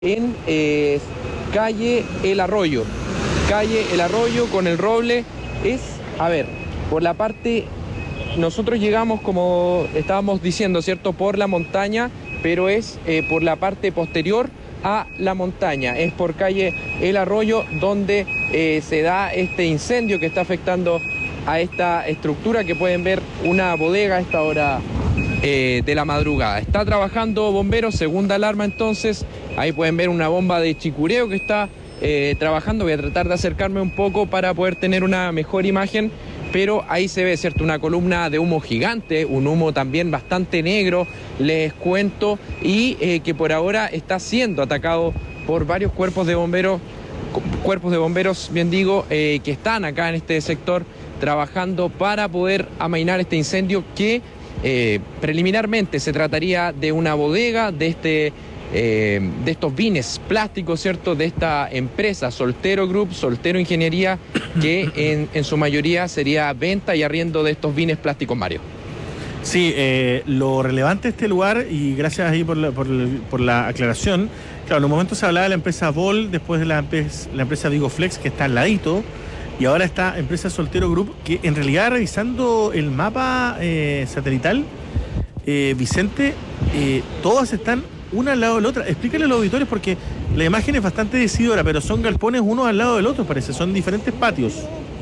en calle El Arroyo. Calle El Arroyo con el Roble es, a ver, por la parte, nosotros llegamos, como estábamos diciendo, ¿cierto?, por la montaña, pero es por la parte posterior a la montaña. Es por calle El Arroyo donde se da este incendio que está afectando a esta estructura que pueden ver, una bodega a esta hora de la madrugada. Está trabajando bomberos, segunda alarma entonces. Ahí pueden ver una bomba de chicureo que está trabajando. Voy a tratar de acercarme un poco para poder tener una mejor imagen, pero ahí se ve, ¿cierto?, una columna de humo gigante, un humo también bastante negro, les cuento, y que por ahora está siendo atacado por varios cuerpos de bomberos, bien digo, que están acá en este sector trabajando para poder amainar este incendio que preliminarmente se trataría de una bodega de estos vines plásticos, ¿cierto?, de esta empresa Soltero Group, Soltero Ingeniería, que en su mayoría sería venta y arriendo de estos vines plásticos, Mario. Sí, lo relevante de este lugar, y gracias ahí por la aclaración, claro, en un momento se hablaba de la empresa Vol, después de la empresa Vigoflex, que está al ladito, y ahora está empresa Soltero Group, que en realidad, revisando el mapa satelital, Vicente, todas están una al lado de la otra. Explícale a los auditores, porque la imagen es bastante decidora, pero son galpones uno al lado del otro, parece, son diferentes patios.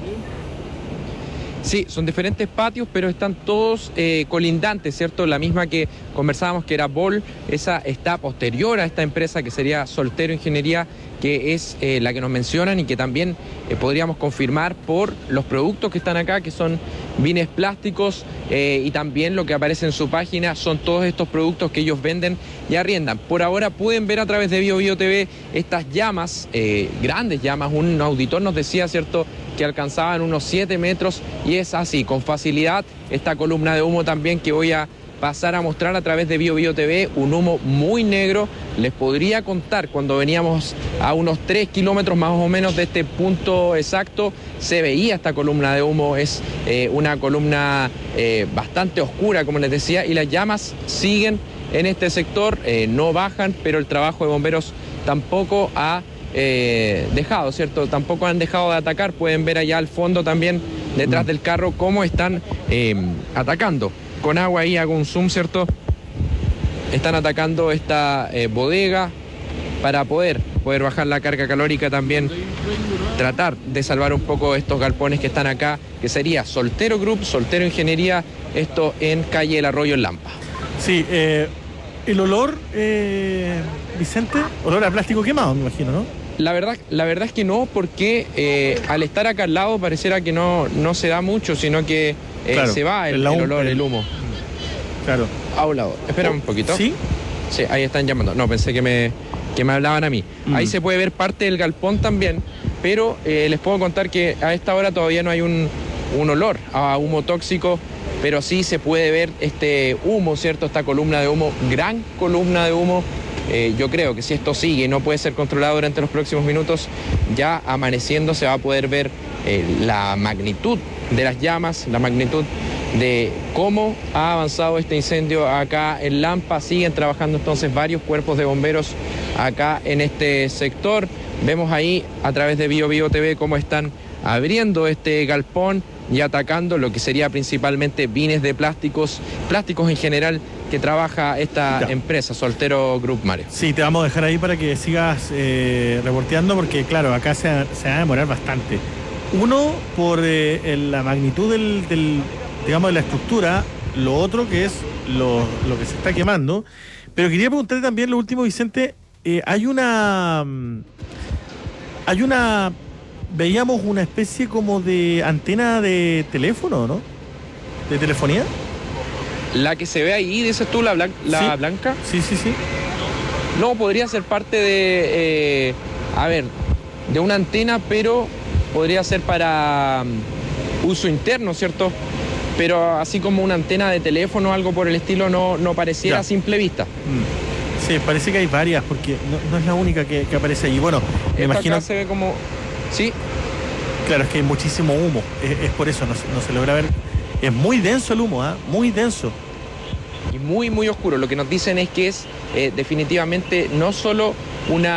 Sí, son diferentes patios, pero están todos colindantes, ¿cierto? La misma que conversábamos, que era Vol, esa está posterior a esta empresa que sería Soltero Ingeniería, que es la que nos mencionan y que también podríamos confirmar por los productos que están acá, que son vines plásticos, y también lo que aparece en su página son todos estos productos que ellos venden y arriendan. Por ahora pueden ver a través de BioBio TV estas llamas, grandes llamas. Un auditor nos decía, ¿cierto?, que alcanzaban unos 7 metros, y es así, con facilidad. Esta columna de humo también que voy a pasar a mostrar a través de BioBio TV, un humo muy negro. Les podría contar, cuando veníamos a unos 3 kilómetros más o menos de este punto exacto, se veía esta columna de humo. Es una columna bastante oscura, como les decía, y las llamas siguen en este sector, no bajan, pero el trabajo de bomberos tampoco ha dejado, ¿cierto? Tampoco han dejado de atacar. Pueden ver allá al fondo también, detrás del carro, cómo están atacando. Con agua ahí hago un zoom, ¿cierto? Están atacando esta bodega para poder bajar la carga calórica, también tratar de salvar un poco estos galpones que están acá, que sería Soltero Group, Soltero Ingeniería, esto en calle El Arroyo, en Lampa. Sí, el olor, Vicente, olor a plástico quemado, me imagino, ¿no? La verdad es que no, porque al estar acá al lado pareciera que no se da mucho, sino que claro, se va el olor, el humo. Claro. A un lado. Espérame un poquito. ¿Sí? Sí, ahí están llamando. No, pensé que me hablaban a mí. Ahí se puede ver parte del galpón también, pero les puedo contar que a esta hora todavía no hay un olor a humo tóxico, pero sí se puede ver este humo, ¿cierto? Esta columna de humo, gran columna de humo. Yo creo que si esto sigue y no puede ser controlado durante los próximos minutos, ya amaneciendo se va a poder ver la magnitud de las llamas, la magnitud de cómo ha avanzado este incendio acá en Lampa. Siguen trabajando entonces varios cuerpos de bomberos acá en este sector. Vemos ahí a través de BioBio TV cómo están abriendo este galpón y atacando lo que sería principalmente vines de plásticos en general, que trabaja esta empresa Soltero Group, Mario. Sí, te vamos a dejar ahí para que sigas reporteando, porque claro, acá se va a demorar bastante. Uno, por la magnitud digamos, de la estructura. Lo otro, que es lo que se está quemando. Pero quería preguntarte también lo último, Vicente. Veíamos una especie como de antena de teléfono, ¿no? ¿De telefonía? La que se ve ahí, dices tú, la ¿Sí? blanca. Sí. No, podría ser parte de, de una antena, pero podría ser para uso interno, ¿cierto? Pero así como una antena de teléfono o algo por el estilo, no pareciera a simple vista. Sí, parece que hay varias, porque no es la única que aparece allí. Bueno, me imagino... Acá se ve como... Sí. Claro, es que hay muchísimo humo, es por eso, no se logra ver. Es muy denso el humo, muy denso. Y muy, muy oscuro. Lo que nos dicen es que es definitivamente no solo una